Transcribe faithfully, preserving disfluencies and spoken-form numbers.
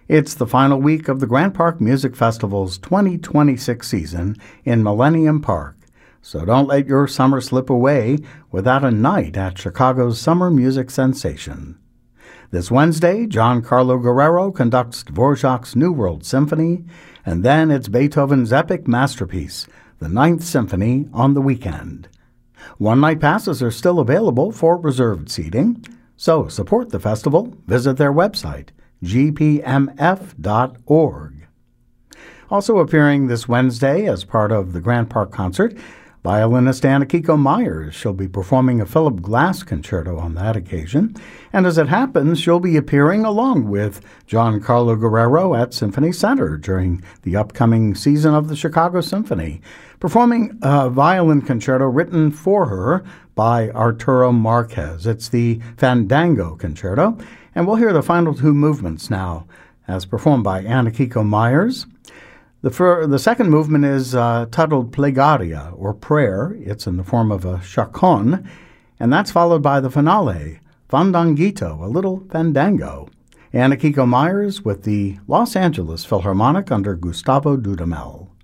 It's the final week of the Grant Park Music Festival's twenty twenty-six season in Millennium Park, so don't let your summer slip away without a night at Chicago's summer music sensation. This Wednesday, Giancarlo Guerrero conducts Dvorak's New World Symphony, and then it's Beethoven's epic masterpiece, the Ninth Symphony, on the weekend. One-night passes are still available for reserved seating, so support the festival. Visit their website, g p m f dot org. Also appearing this Wednesday as part of the Grant Park concert, violinist Anakiko Myers. She'll be performing a Philip Glass concerto on that occasion, and as it happens, she'll be appearing along with Giancarlo Guerrero at Symphony Center during the upcoming season of the Chicago Symphony, performing a violin concerto written for her by Arturo Marquez. It's the Fandango Concerto, and we'll hear the final two movements now, as performed by Anakiko Myers. The, fir- the second movement is uh, titled Plegaria, or Prayer. It's in the form of a chaconne, and that's followed by the finale, Fandanguito, a little fandango. Anakiko Myers with the Los Angeles Philharmonic under Gustavo Dudamel.